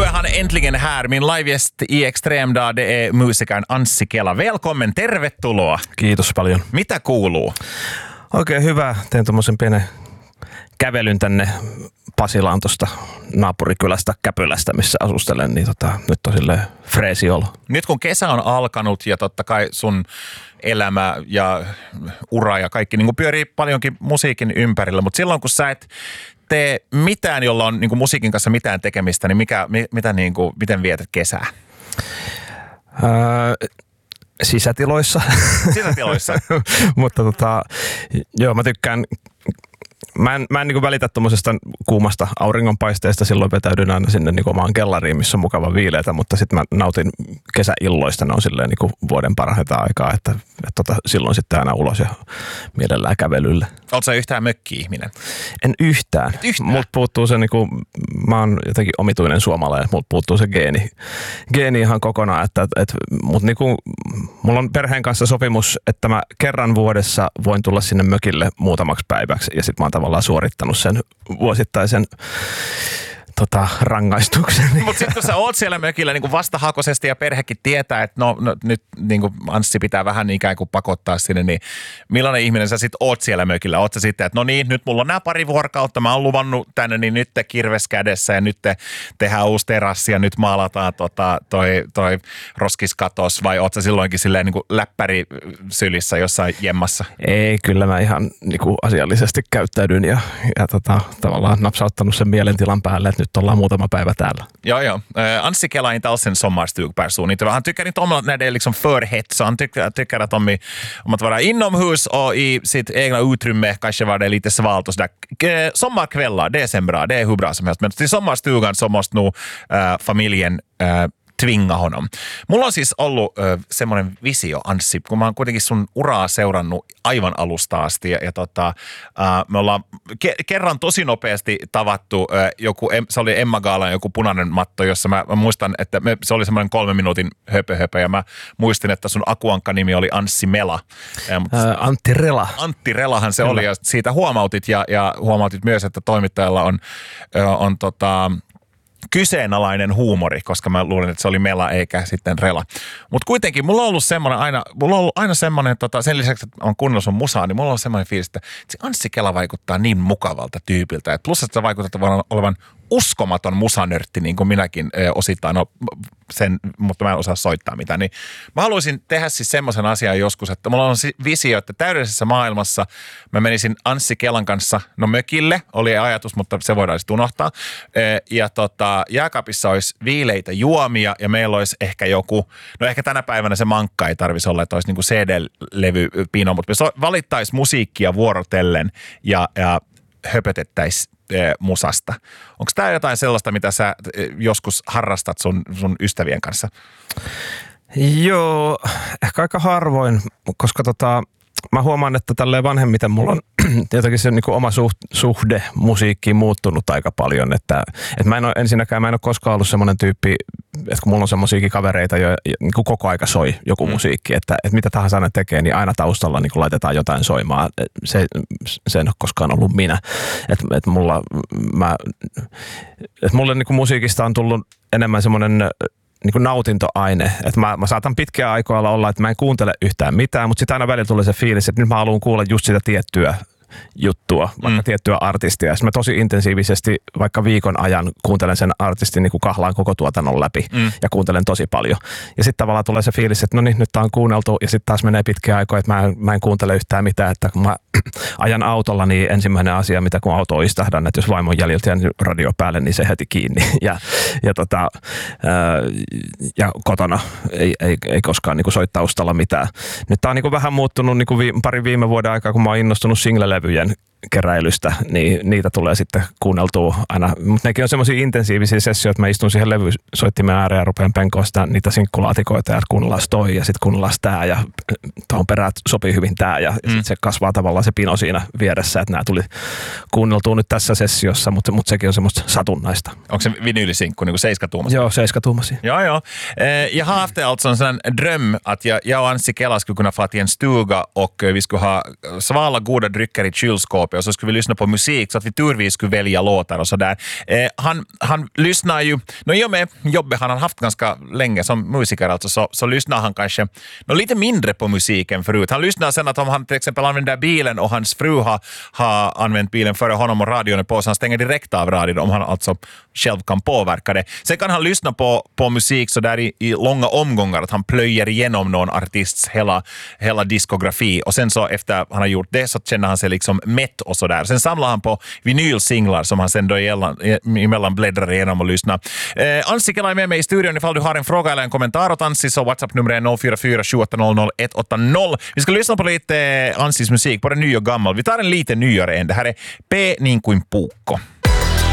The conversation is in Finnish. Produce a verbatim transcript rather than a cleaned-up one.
är han äntligen här. Min livegäst i Extremdag, det är musikern Anssi Kela. Välkommen, tervetuloa. Kiitos paljon. Mitä kuuluu? Oikein hyvä. Tein tommosen pienen kävelyn tänne Pasilaan tuosta naapurikylästä Käpylästä, missä asustelen, niin tota, nyt on silleen freesi olo. Nyt kun kesä on alkanut ja totta kai sun elämä ja ura ja kaikki niin kuin pyörii paljonkin musiikin ympärillä, mutta silloin kun sä et tee mitään, jolla on niin kuin musiikin kanssa mitään tekemistä, niin mikä, mitä, niin kuin, miten vietät kesää? Öö, sisätiloissa. Sisätiloissa? Mutta tota, joo, mä tykkään. Mä en, mä en niin kuin välitä tuommoisesta kuumasta auringonpaisteesta, silloin vetäydyn aina sinne niin kuin omaan kellariin, missä on mukava viileitä, mutta sitten mä nautin kesäilloista, ne on silleen niin kuin vuoden parhaita aikaa, että, että tota, silloin sitten aina ulos ja mielellään kävelylle. Oletko sä yhtään mökki-ihminen? En yhtään. yhtään. Multa puuttuu se, niin kuin, mä oon jotenkin omituinen suomalainen, multa puuttuu se geeni, geeni ihan kokonaan, että, että mutta niin kuin, mulla on perheen kanssa sopimus, että mä kerran vuodessa voin tulla sinne mökille muutamaksi päiväksi ja sitten mä oon tavallaan suorittanut sen vuosittaisen tota, rangaistuksen. Mutta sitten kun sä oot siellä mökillä niin kuin vastahakoisesti ja perhekin tietää, että no, no nyt niin kuin Anssi pitää vähän ikään kuin pakottaa sinne, niin millainen ihminen sä sitten oot siellä mökillä? Oot sä sitten, että no niin, nyt mulla on nämä pari vuorokautta, mä oon luvannut tänne, niin nyt te kirves kädessä ja nyt te tehdään uusi terassi ja nyt maalataan tota, toi, toi roskiskatos, vai oot sä silloinkin silleen niin kuin läppäri sylissä jossain jemmassa? Ei, kyllä mä ihan niin kuin asiallisesti käyttäydyn ja, ja tota, tavallaan napsauttanut sen mielentilan päälle, että nyt ollaan muutama päivä täällä. Ja, ja. Anssi Kela är inte alls en sommarstugperson. Han tycker inte om när det är liksom för hett, så han tycker, tycker att om, om att vara inomhus och i sitt egna utrymme, kanske var det lite svalt och sådär. Sommarkvällar, det är sen bra, det är hur bra som helst. Men till sommarstugan så måste nog äh, familjen äh, tvinga honom. Mulla on siis ollut ö, semmoinen visio, Anssi, kun mä oon kuitenkin sun uraa seurannut aivan alusta asti. Ja, ja tota, ö, me ollaan ke- kerran tosi nopeasti tavattu ö, joku, se oli Emma Gaalan joku punainen matto, jossa mä, mä muistan, että me, se oli semmoinen kolmen minuutin höpö höpö. Ja mä muistin, että sun akuankka-nimi oli Anssi Mela. Ja, mut, Ää, Antti Rela. Antti Relahan se Kyllä. oli, ja siitä huomautit, ja, ja huomautit myös, että toimittajalla on, ö, on tota... kyseenalainen huumori, koska mä luulen, että se oli Mela eikä sitten Rela. Mutta kuitenkin mulla on ollut semmoinen aina, mulla on ollut aina semmoinen, tota, sen lisäksi, että on kuunnellut sun musaa, niin mulla on ollut semmoinen fiilis, että se Anssi Kela vaikuttaa niin mukavalta tyypiltä. Et plus, että sä vaikutat olevan uskomaton musanörtti, niin kuin minäkin ö, osittain on sen, mutta mä en osaa soittaa mitään. Niin mä haluaisin tehdä siis semmoisen asian joskus, että mulla on visio, että täydellisessä maailmassa mä menisin Anssi Kelan kanssa, no mökille, oli ajatus, mutta se voidaan sitten unohtaa. Ja tota, jääkaapissa olisi viileitä juomia ja meillä olisi ehkä joku, no ehkä tänä päivänä se mankka ei tarvitsisi olla, että olisi niinku C D-levypino, mutta me valittaisiin musiikkia vuorotellen ja, ja höpötettäisiin musasta. Onko tämä jotain sellaista, mitä sä joskus harrastat sun, sun ystävien kanssa? Joo, ehkä aika harvoin, koska tota, mä huomaan, että tälleen vanhemmiten mulla on jotenkin se niin kuin oma suhde musiikkiin muuttunut aika paljon. Että, että mä en ole, ensinnäkään mä en ole koskaan ollut semmoinen tyyppi, että kun mulla on semmoisia kavereita, jo niin kuin koko aika soi joku mm. musiikki, että, että mitä tahansa ne tekee, niin aina taustalla niin kuin laitetaan jotain soimaan. Se, se ei ole koskaan ollut minä. Että, että mulla, mä, että mulle niin kuin musiikista on tullut enemmän semmoinen niin kuin nautintoaine. Että mä, mä saatan pitkää aikaa olla, että mä en kuuntele yhtään mitään, mutta sitten aina välillä tulee se fiilis, että nyt mä haluan kuulla just sitä tiettyä juttua, vaikka mm. tiettyä artistia. Sitten mä tosi intensiivisesti vaikka viikon ajan kuuntelen sen artistin niin kuin kahlaan koko tuotannon läpi mm. ja kuuntelen tosi paljon. Ja sitten tavallaan tulee se fiilis, että no niin, nyt tää on kuunneltu ja sitten taas menee pitkiä aikoja, että mä en, mä en kuuntele yhtään mitään. Että kun mä ajan autolla, niin ensimmäinen asia, mitä kun auto istahdan, että jos vaimon jäljiltä jää radio päälle, niin se heti kiinni. Ja, ja, tota, ää, ja kotona ei, ei, ei koskaan niin kuin soi taustalla mitään. Nyt tää on niin kuin vähän muuttunut niin kuin vi, pari viime vuoden aikaa, kun mä oon innostunut single-levyjen keräilystä, niin niitä tulee sitten kuunneltua aina. Mutta nekin on semmoisia intensiivisiä sessioita, että mä istun siihen levysoittimen ääreen ja rupean penkoon sitä, niitä sinkkulaatikoita ja kuunnellaan toi ja sitten kuunnellaan tää ja tuohon perään sopii hyvin tää ja, mm. ja sitten se kasvaa tavallaan se pino siinä vieressä, että nämä tuli kuunneltua nyt tässä sessiossa, mutta, mutta sekin on semmoista satunnaista. Onko se vinyylisinkku, niin kuin seiskatuumaisia? Joo, seiskatuumaisia. Ja, ja. Jag har haft alltså en sån dröm att jag, jag och Anssi Kela skulle kunna få till en stuga och vi skulle ha svala goda drycker i kylskåpet och så skulle vi lyssna på musik så att vi turvis skulle välja låtar och sådär. Eh, han, han lyssnar ju, no, i och med jobbet han har haft ganska länge som musiker alltså, så, så lyssnar han kanske no, lite mindre på musiken förut. Han lyssnar sen att om han till exempel använder bilen och hans fru har, har använt bilen före honom och radion är på, så han stänger direkt av radion om han alltså själv kan påverka det. Sen kan han lyssna på, på musik så där i, i långa omgångar, att han plöjer igenom någon artists hela, hela diskografi och sen så efter han har gjort det så känner han sig liksom mätt och sådär. Sen samlar han på vinylsinglar som han sen då emellan bläddrar igenom och lyssnar. Eh, Anssi Kela är med mig i studion ifall du har en fråga eller en kommentar åt Anssi, så WhatsApp-nummer är noll fyra fyra sju åtta noll noll ett åtta noll. Vi ska lyssna på lite Anssis musik, både ny och gammal. Vi tar en lite nyare än. Det här är P niin kuin puukko.